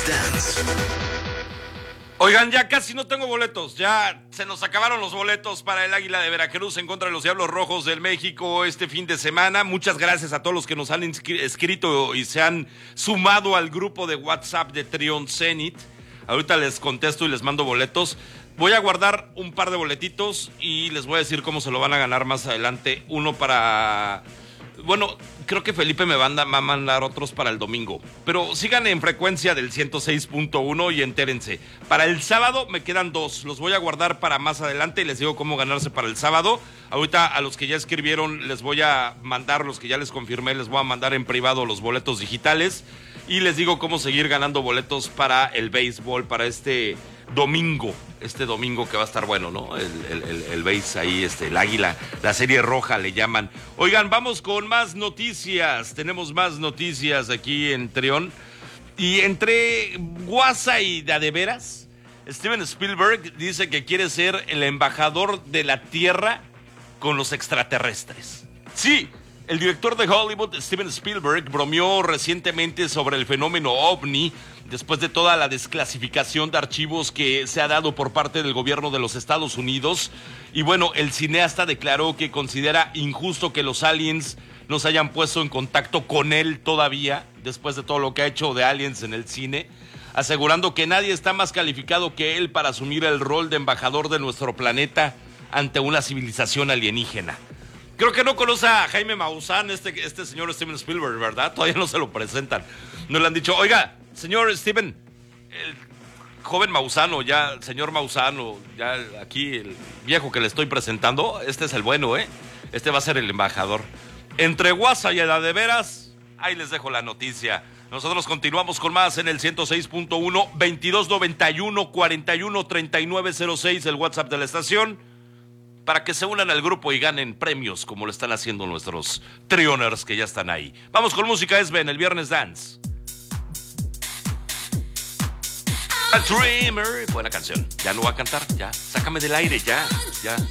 Dance. Oigan, ya casi no tengo boletos, ya se nos acabaron los boletos para el Águila de Veracruz en contra de los Diablos Rojos del México este fin de semana. Muchas gracias a todos los que nos han escrito y se han sumado al grupo de WhatsApp de Trion Zenit. Ahorita les contesto y les mando boletos. Voy a guardar un par de boletitos y les voy a decir cómo se lo van a ganar más adelante. Uno para... Bueno, creo que Felipe me va a mandar otros para el domingo. Pero sigan en frecuencia del 106.1 y entérense. Para el sábado me quedan dos. Los voy a guardar para más adelante y les digo cómo ganarse para el sábado. Ahorita a los que ya escribieron les voy a mandar, los que ya les confirmé, les voy a mandar en privado los boletos digitales. Y les digo cómo seguir ganando boletos para el béisbol, para este domingo que va a estar bueno, ¿no? El béis ahí, el Águila, la serie roja le llaman. Oigan, vamos con más noticias. Tenemos más noticias aquí en Trión. Y entre guasa y de veras, Steven Spielberg dice que quiere ser el embajador de la Tierra con los extraterrestres. Sí. El director de Hollywood, Steven Spielberg, bromeó recientemente sobre el fenómeno OVNI después de toda la desclasificación de archivos que se ha dado por parte del gobierno de los Estados Unidos. Y bueno, el cineasta declaró que considera injusto que los aliens no se hayan puesto en contacto con él todavía, después de todo lo que ha hecho de aliens en el cine, asegurando que nadie está más calificado que él para asumir el rol de embajador de nuestro planeta ante una civilización alienígena. Creo que no conoce a Jaime Maussan, este señor Steven Spielberg, ¿verdad? Todavía no se lo presentan. No le han dicho, oiga, señor Steven, el joven Maussan, ya, el señor Maussan, ya aquí el viejo que le estoy presentando, este es el bueno, ¿eh? Este va a ser el embajador. Entre guasa y la de veras, ahí les dejo la noticia. Nosotros continuamos con más en el 106.1, 2291-413906, el WhatsApp de la estación, para que se unan al grupo y ganen premios como lo están haciendo nuestros Trioners que ya están ahí. Vamos con música, Esben, el Viernes Dance. A Dreamer, buena canción. Ya no va a cantar, ya. Sácame del aire, ya.